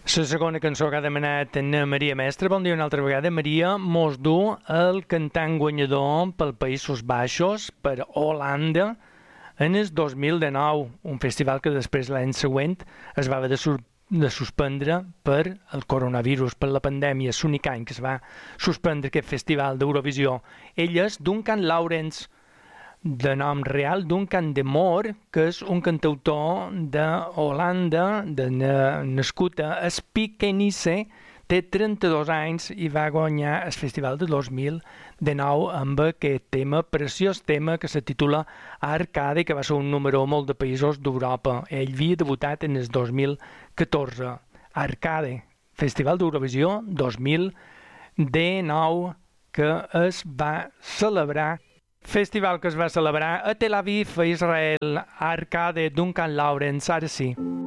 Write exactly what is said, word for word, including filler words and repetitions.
La segona cançó que ha demanat en Maria Mestre, bon dia una altra vegada. Maria mos du el cantant guanyador pel Països Baixos, per Holanda, en el dos mil dinou, un festival que després l'any següent es va haver de, sur de suspendre per el coronavirus, per la pandèmia. És l'únic any que es va suspendre aquest festival d'Eurovisió. Ell és Duncan Laurens, de nom real Duncan de Moor, que és un cantautor d'Holanda, de, nascut a Spijkenisse, té trenta-dos anys i va guanyar el festival de dos mil dinou amb aquest tema, preciós tema que se titula Arcade, que va ser un número molt de països d'Europa. Ell havia debutat en el dos mil catorze. Arcade, Festival d'Eurovisió dos mil dinou, que es va celebrar Festival que es va celebrar a Tel Aviv, a Israel. Arcade, Duncan Laurens, ara sí.